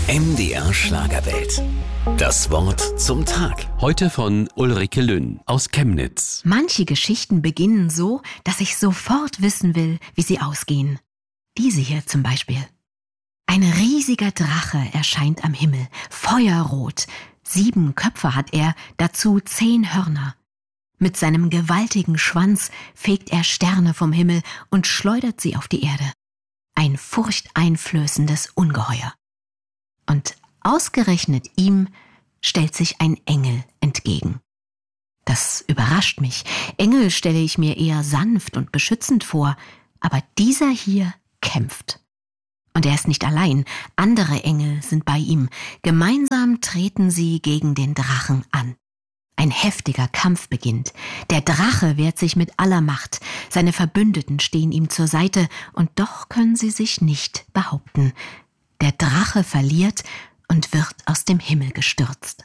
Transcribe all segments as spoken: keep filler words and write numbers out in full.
M D R Schlagerwelt. Das Wort zum Tag. Heute von Ulrike Lünn aus Chemnitz. Manche Geschichten beginnen so, dass ich sofort wissen will, wie sie ausgehen. Diese hier zum Beispiel. Ein riesiger Drache erscheint am Himmel, feuerrot. Sieben Köpfe hat er, dazu zehn Hörner. Mit seinem gewaltigen Schwanz fegt er Sterne vom Himmel und schleudert sie auf die Erde. Ein furchteinflößendes Ungeheuer. Und ausgerechnet ihm stellt sich ein Engel entgegen. Das überrascht mich. Engel stelle ich mir eher sanft und beschützend vor, aber dieser hier kämpft. Und er ist nicht allein, andere Engel sind bei ihm. Gemeinsam treten sie gegen den Drachen an. Ein heftiger Kampf beginnt. Der Drache wehrt sich mit aller Macht. Seine Verbündeten stehen ihm zur Seite und doch können sie sich nicht behaupten. Der Drache verliert und wird aus dem Himmel gestürzt.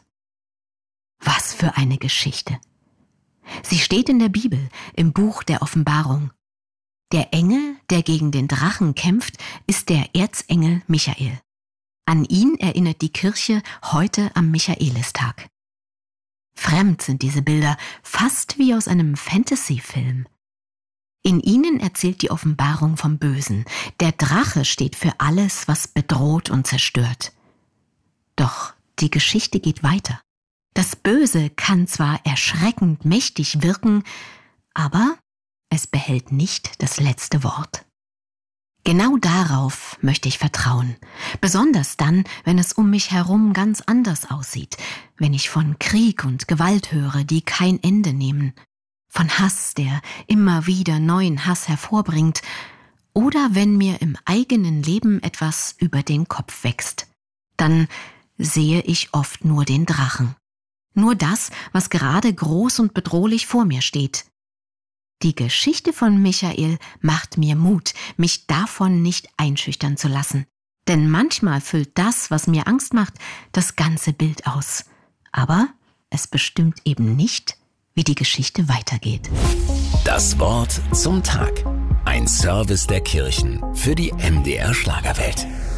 Was für eine Geschichte! Sie steht in der Bibel, im Buch der Offenbarung. Der Engel, der gegen den Drachen kämpft, ist der Erzengel Michael. An ihn erinnert die Kirche heute am Michaelistag. Fremd sind diese Bilder, fast wie aus einem Fantasy-Film. In ihnen erzählt die Offenbarung vom Bösen. Der Drache steht für alles, was bedroht und zerstört. Doch die Geschichte geht weiter. Das Böse kann zwar erschreckend mächtig wirken, aber es behält nicht das letzte Wort. Genau darauf möchte ich vertrauen. Besonders dann, wenn es um mich herum ganz anders aussieht. Wenn ich von Krieg und Gewalt höre, die kein Ende nehmen. Von Hass, der immer wieder neuen Hass hervorbringt. Oder wenn mir im eigenen Leben etwas über den Kopf wächst. Dann sehe ich oft nur den Drachen. Nur das, was gerade groß und bedrohlich vor mir steht. Die Geschichte von Michael macht mir Mut, mich davon nicht einschüchtern zu lassen. Denn manchmal füllt das, was mir Angst macht, das ganze Bild aus. Aber es bestimmt eben nicht, wie die Geschichte weitergeht. Das Wort zum Tag. Ein Service der Kirchen für die M D R Schlagerwelt.